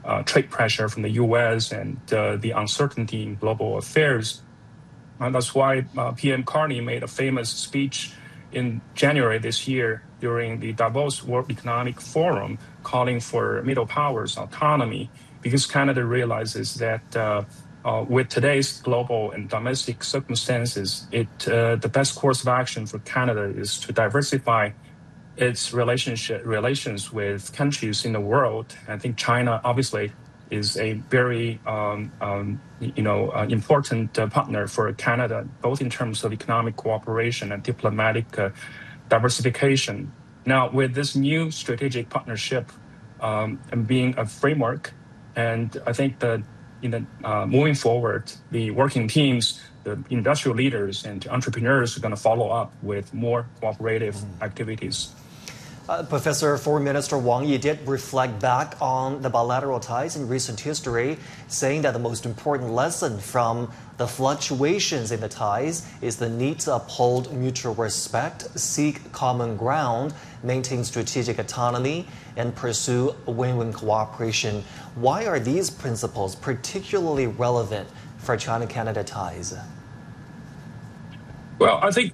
trade pressure from the U.S. and the uncertainty in global affairs. And that's why PM Carney made a famous speech in January this year during the Davos World Economic Forum, calling for middle powers autonomy, because Canada realizes that with today's global and domestic circumstances, the best course of action for Canada is to diversify its relations with countries in the world. I think China obviously is a very important partner for Canada, both in terms of economic cooperation and diplomatic diversification. Now, with this new strategic partnership and being a framework, and I think that moving forward, the working teams, the industrial leaders and entrepreneurs are going to follow up with more cooperative activities. Professor, Foreign Minister Wang Yi did reflect back on the bilateral ties in recent history, saying that the most important lesson from the fluctuations in the ties is the need to uphold mutual respect, seek common ground, maintain strategic autonomy, and pursue win-win cooperation. Why are these principles particularly relevant for China-Canada ties? Well, I think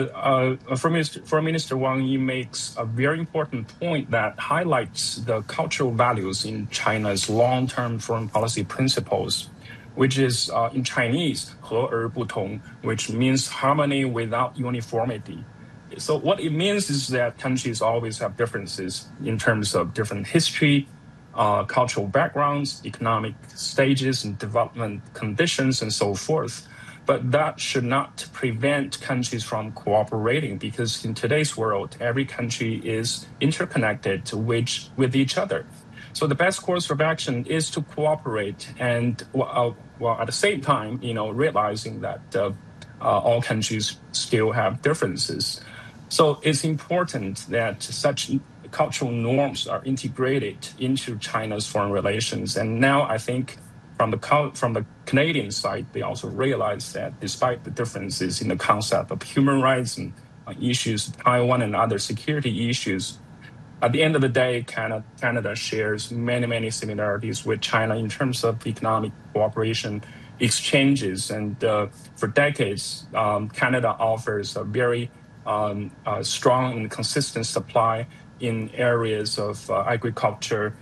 Foreign Minister Wang Yi makes a very important point that highlights the cultural values in China's long-term foreign policy principles, which is in Chinese, 和而不同, which means harmony without uniformity. So what it means is that countries always have differences in terms of different history, cultural backgrounds, economic stages and development conditions, and so forth. But that should not prevent countries from cooperating, because in today's world, every country is interconnected with each other. So the best course of action is to cooperate, and while at the same time, realizing that all countries still have differences. So it's important that such cultural norms are integrated into China's foreign relations. And now I think from the Canadian side, they also realize that despite the differences in the concept of human rights and issues, Taiwan and other security issues, at the end of the day, Canada shares many similarities with China in terms of economic cooperation exchanges. And for decades, Canada offers a very strong and consistent supply in areas of agriculture,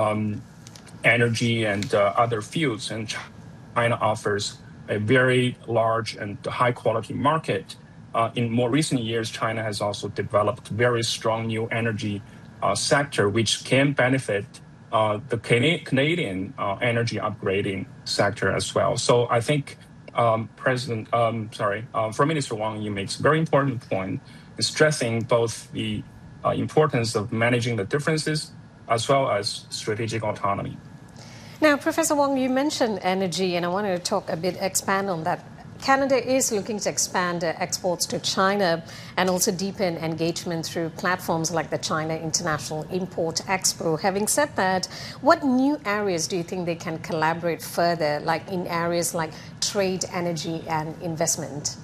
energy, and other fields. And China offers a very large and high-quality market. In more recent years, China has also developed very strong new energy sector, which can benefit the Canadian energy upgrading sector as well. So I think Foreign Minister Wang Yi makes a very important point, stressing both the importance of managing the differences as well as strategic autonomy. Now, Professor Wang, you mentioned energy, and I want to expand on that. Canada is looking to expand exports to China and also deepen engagement through platforms like the China International Import Expo. Having said that, what new areas do you think they can collaborate further, like in areas like trade, energy, and investment?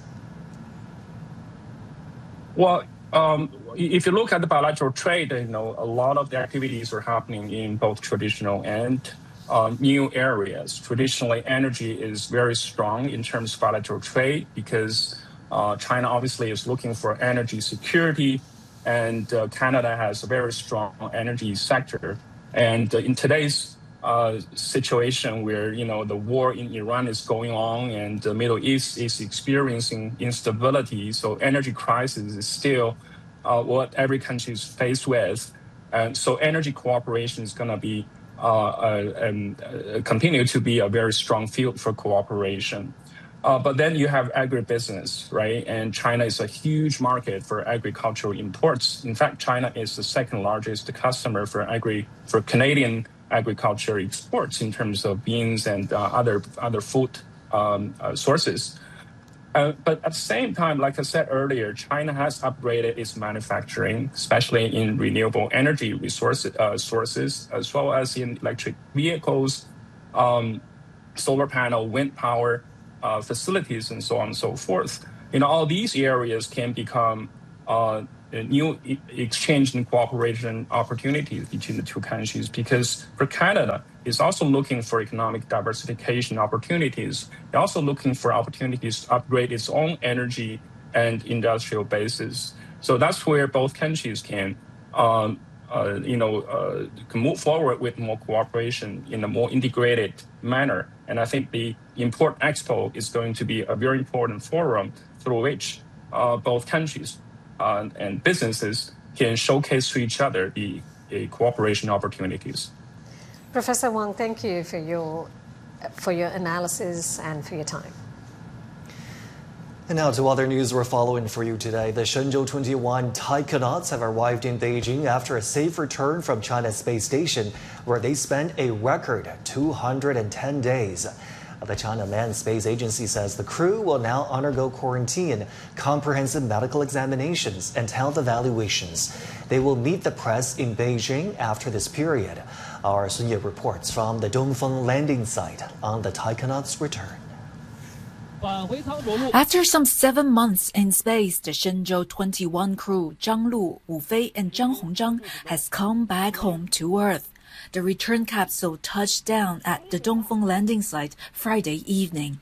Well, if you look at the bilateral trade, a lot of the activities are happening in both traditional and new areas. Traditionally, energy is very strong in terms of bilateral trade because China obviously is looking for energy security, and Canada has a very strong energy sector. And in today's situation where, the war in Iran is going on and the Middle East is experiencing instability, so energy crisis is still what every country is faced with. And so energy cooperation is going to be continue to be a very strong field for cooperation. But then you have agribusiness, right? And China is a huge market for agricultural imports. In fact, China is the second largest customer for Canadian agriculture exports in terms of beans and other food sources. But at the same time, like I said earlier, China has upgraded its manufacturing, especially in renewable energy sources, as well as in electric vehicles, solar panel, wind power facilities, and so on and so forth. All these areas can become new exchange and cooperation opportunities between the two countries, because for Canada, it's also looking for economic diversification opportunities. They're also looking for opportunities to upgrade its own energy and industrial bases. So that's where both countries can move forward with more cooperation in a more integrated manner. And I think the Import Expo is going to be a very important forum through which both countries and businesses can showcase to each other the cooperation opportunities. Professor Wang, thank you for your analysis and for your time. And now to other news we're following for you today. The Shenzhou 21 taikonauts have arrived in Beijing after a safe return from China's space station, where they spent a record 210 days. The China Manned Space Agency says the crew will now undergo quarantine, comprehensive medical examinations, and health evaluations. They will meet the press in Beijing after this period. Our Sun Ye reports from the Dongfeng landing site on the taikonauts' return. After some 7 months in space, the Shenzhou 21 crew Zhang Lu, Wu Fei, and Zhang Hongzhang has come back home to Earth. The return capsule touched down at the Dongfeng landing site Friday evening.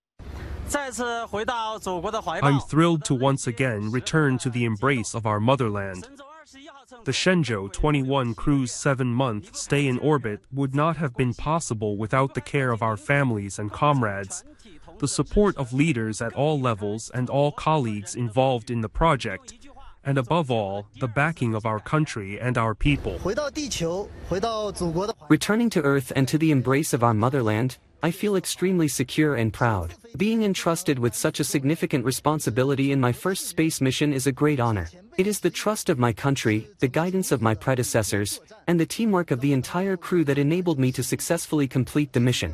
I'm thrilled to once again return to the embrace of our motherland. The Shenzhou 21 crew's 7-month stay in orbit would not have been possible without the care of our families and comrades, the support of leaders at all levels and all colleagues involved in the project, and above all, the backing of our country and our people. Returning to Earth and to the embrace of our motherland, I feel extremely secure and proud. Being entrusted with such a significant responsibility in my first space mission is a great honor. It is the trust of my country, the guidance of my predecessors, and the teamwork of the entire crew that enabled me to successfully complete the mission.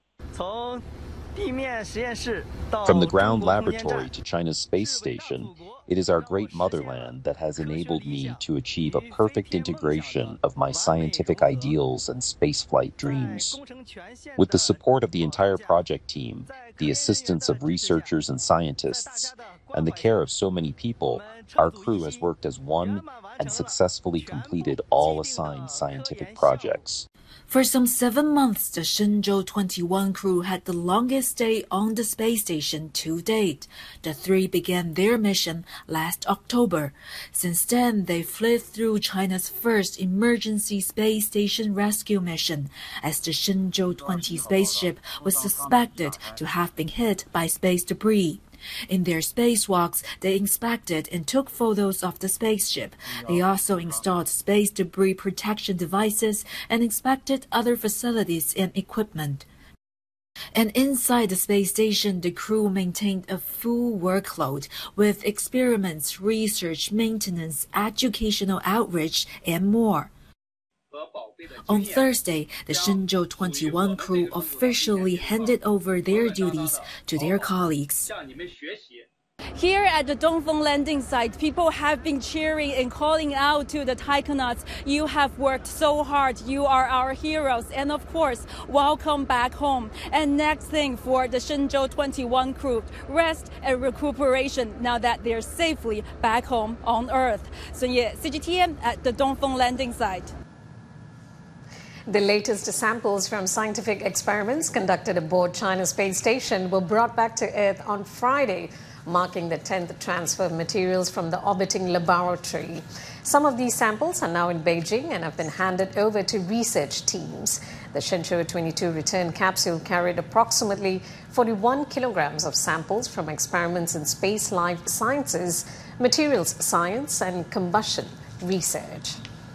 From the ground laboratory to China's space station, it is our great motherland that has enabled me to achieve a perfect integration of my scientific ideals and spaceflight dreams. With the support of the entire project team, the assistance of researchers and scientists, and the care of so many people, our crew has worked as one and successfully completed all assigned scientific projects. For some 7 months, the Shenzhou 21 crew had the longest stay on the space station to date. The three began their mission last October. Since then, they flew through China's first emergency space station rescue mission, as the Shenzhou 20 spaceship was suspected to have been hit by space debris. In their spacewalks, they inspected and took photos of the spaceship. They also installed space debris protection devices and inspected other facilities and equipment. And inside the space station, the crew maintained a full workload with experiments, research, maintenance, educational outreach, and more. On Thursday, the Shenzhou 21 crew officially handed over their duties to their colleagues. Here at the Dongfeng landing site, people have been cheering and calling out to the taikonauts. You have worked so hard. You are our heroes. And of course, welcome back home. And next thing for the Shenzhou 21 crew, rest and recuperation now that they're safely back home on Earth. Sun Ye, CGTN at the Dongfeng landing site. The latest samples from scientific experiments conducted aboard China's space station were brought back to Earth on Friday, marking the 10th transfer of materials from the orbiting laboratory. Some of these samples are now in Beijing and have been handed over to research teams. The Shenzhou 22 return capsule carried approximately 41 kilograms of samples from experiments in space life sciences, materials science, and combustion research.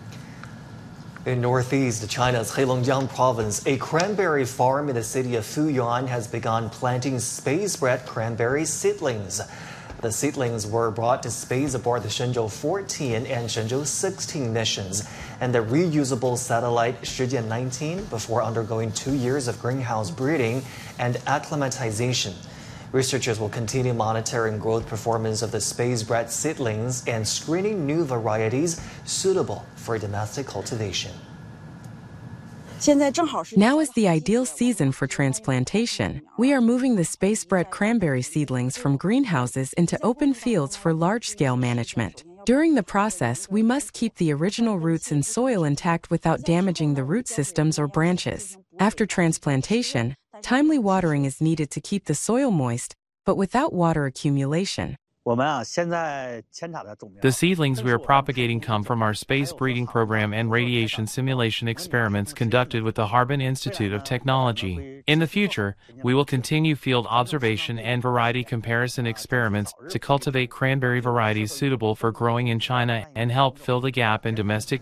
In northeast China's Heilongjiang province, a cranberry farm in the city of Fuyuan has begun planting space-bred cranberry seedlings. The seedlings were brought to space aboard the Shenzhou 14 and Shenzhou 16 missions and the reusable satellite Shijian 19 before undergoing 2 years of greenhouse breeding and acclimatization. Researchers will continue monitoring growth performance of the space-bred seedlings and screening new varieties suitable for domestic cultivation. Now is the ideal season for transplantation. We are moving the space-bred cranberry seedlings from greenhouses into open fields for large-scale management. During the process, we must keep the original roots and soil intact without damaging the root systems or branches. After transplantation, timely watering is needed to keep the soil moist, but without water accumulation. The seedlings we are propagating come from our space breeding program and radiation simulation experiments conducted with the Harbin Institute of Technology. In the future, we will continue field observation and variety comparison experiments to cultivate cranberry varieties suitable for growing in China and help fill the gap in domestic